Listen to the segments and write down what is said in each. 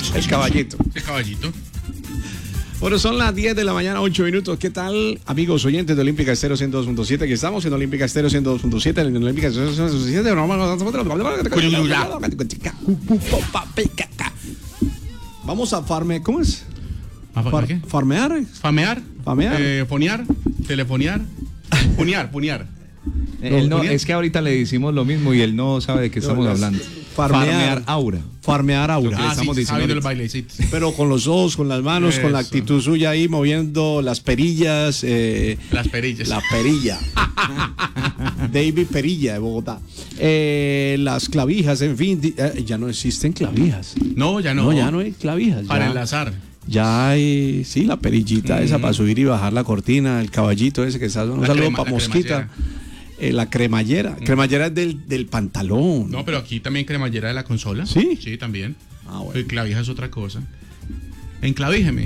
El caballito. El caballito. Bueno, son las 10 de la mañana, 8 minutos. ¿Qué tal, amigos oyentes de Olímpica Estéreo 102.7? Aquí estamos en Olímpica Estéreo 102.7, en Olímpica Estéreo 102.7. Vamos a farmear. ¿Cómo es? ¿Qué? ¿Farmear? Famear. Famear. Fonear. Telefonear. Punear. No, es que ahorita le decimos lo mismo y él no sabe de qué estamos hablando. Farmear aura. Farmear aura. Lo que estamos diciendo el bailecito. Pero con los ojos, con las manos, con la Eso. actitud suya ahí moviendo las perillas. Las perillas. La perilla. David Perilla de Bogotá. Las clavijas, en fin. Ya no existen clavijas. No, ya no. No, ya no hay clavijas. Para ya, enlazar. ya hay, sí, la perillita esa para subir y bajar la cortina, el caballito ese que está. Un saludo para Mosquita. La cremallera. Cremallera es del pantalón. No, pero aquí también cremallera de la consola. ¿Sí? Sí, también. Bueno. El clavija es otra cosa. Enclavíjeme.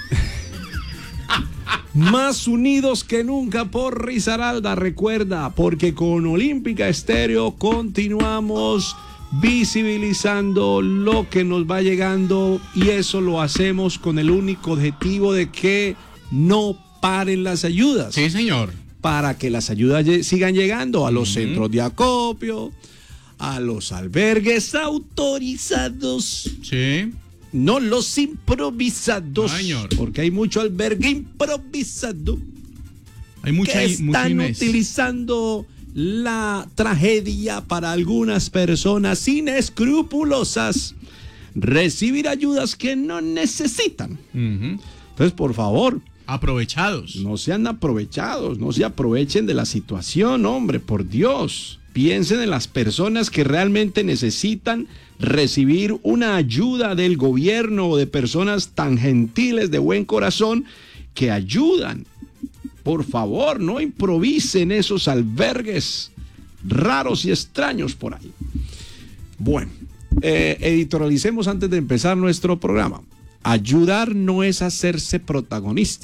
Más unidos que nunca por Risaralda, recuerda, porque con Olímpica Estéreo continuamos visibilizando lo que nos va llegando y eso lo hacemos con el único objetivo de que no paren las ayudas. Sí, señor. Para que las ayudas sigan llegando a los centros de acopio, a los albergues autorizados. Sí. No los improvisados, Señor. porque hay mucho albergue improvisado Hay mucha que están inés. utilizando la tragedia para algunas personas inescrupulosas recibir ayudas que no necesitan. Entonces, por favor, Aprovechados. no sean aprovechados, no se aprovechen de la situación, hombre, por Dios. Piensen en las personas que realmente necesitan recibir una ayuda del gobierno o de personas tan gentiles de buen corazón que ayudan. Por favor, no improvisen esos albergues raros y extraños por ahí. Bueno, editorialicemos antes de empezar nuestro programa. Ayudar no es hacerse protagonista.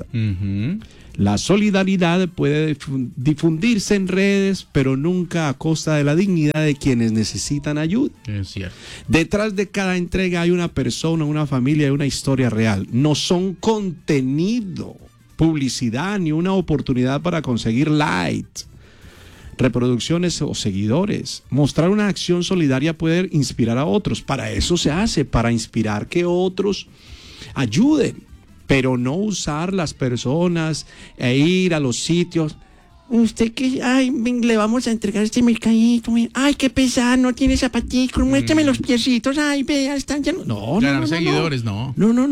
La solidaridad puede difundirse en redes, pero nunca a costa de la dignidad de quienes necesitan ayuda. Es cierto. Detrás de cada entrega hay una persona, una familia y una historia real. No son contenido, publicidad ni una oportunidad para conseguir likes, reproducciones o seguidores. Mostrar una acción solidaria puede inspirar a otros. Para eso se hace, para inspirar que otros ayuden, pero no usar las personas e ir a los sitios. Usted que, ay, le vamos a entregar este mercadito, ay, qué pesado, no tiene zapaticos, muéstrame los piecitos, ay, vea, están llenos. No, Ganar seguidores, no.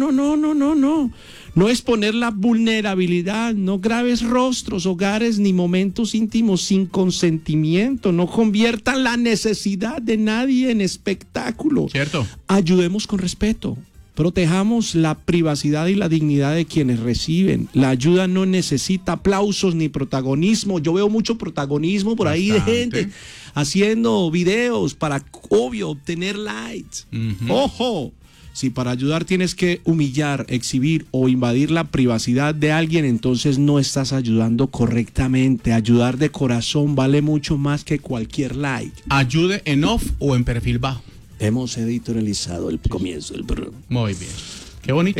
No. No exponer la vulnerabilidad, no graves rostros, hogares ni momentos íntimos sin consentimiento, no conviertan la necesidad de nadie en espectáculo. Cierto. Ayudemos con respeto. Protejamos la privacidad y la dignidad de quienes reciben. La ayuda no necesita aplausos ni protagonismo. Yo veo mucho protagonismo por ahí de gente haciendo videos para, obvio, obtener likes. ¡Ojo! Si para ayudar tienes que humillar, exhibir o invadir la privacidad de alguien, entonces no estás ayudando correctamente. Ayudar de corazón vale mucho más que cualquier like. Ayude en off o en perfil bajo. Hemos editorializado el comienzo del programa. Muy bien. Qué bonito.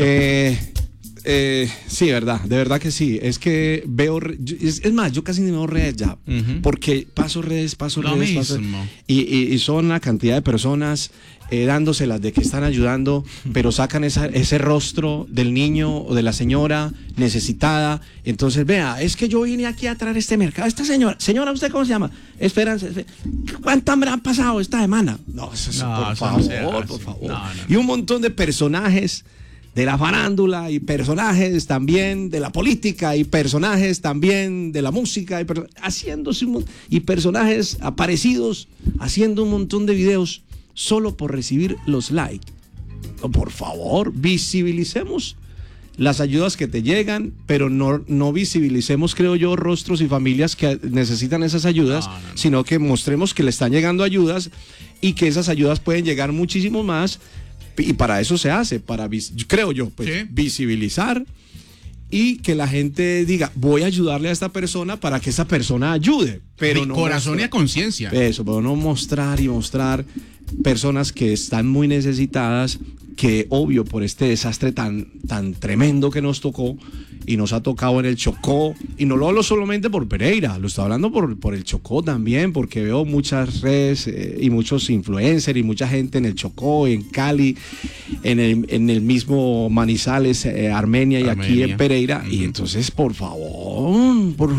Sí, de verdad que sí. Es que veo, es más, yo casi ni veo redes ya, porque paso redes, y son una cantidad de personas dándoselas de que están ayudando, pero sacan ese rostro del niño o de la señora necesitada. Entonces, vea, es que yo vine aquí a traer este mercado. Esta señora, ¿usted cómo se llama? Esperanza. ¿Cuánto han pasado esta semana? No, por favor. No. Y un montón de personajes de la farándula y personajes también de la política y personajes también de la música y personajes aparecidos haciendo un montón de videos solo por recibir los likes. Por favor, visibilicemos las ayudas que te llegan, pero no visibilicemos, creo yo, rostros y familias que necesitan esas ayudas, sino que mostremos que le están llegando ayudas y que esas ayudas pueden llegar muchísimo más. Y para eso se hace, creo yo, visibilizar y que la gente diga, voy a ayudarle a esta persona para que esa persona ayude. Pero no corazón y a conciencia. Eso, pero no mostrar personas que están muy necesitadas que obvio por este desastre tan tremendo que nos tocó y nos ha tocado en el Chocó, y no lo hablo solamente por Pereira, lo estoy hablando por el Chocó también, porque veo muchas redes y muchos influencers y mucha gente en el Chocó, en Cali, en el mismo Manizales, Armenia y aquí en Pereira, y entonces por favor, por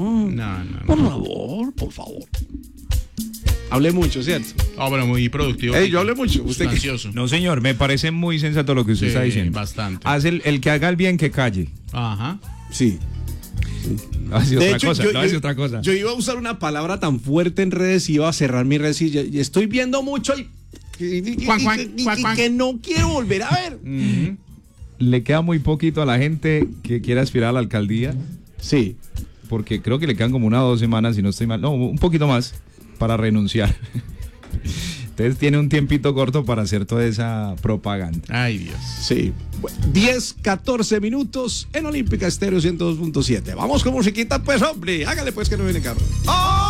favor. Hablé mucho, ¿cierto? Pero muy productivo. Yo hablé mucho. ¿Usted ansioso? No, señor, me parece muy sensato lo que usted está diciendo. Bastante. Haz el que haga el bien que calle. Ajá. Sí. De hecho, otra cosa. Yo iba a usar una palabra tan fuerte en redes y iba a cerrar mis redes y estoy viendo mucho y que no quiero volver a ver. Le queda muy poquito a la gente que quiere aspirar a la alcaldía. Sí. Porque creo que le quedan como 1 o 2 semanas, si no estoy mal. No, un poquito más para renunciar. Entonces tiene un tiempito corto para hacer toda esa propaganda. Ay, Dios. Sí. 10-14 minutos en Olímpica Estéreo 102.7. Vamos con musiquita, pues, hombre. Hágale pues que no viene carro. ¡Oh!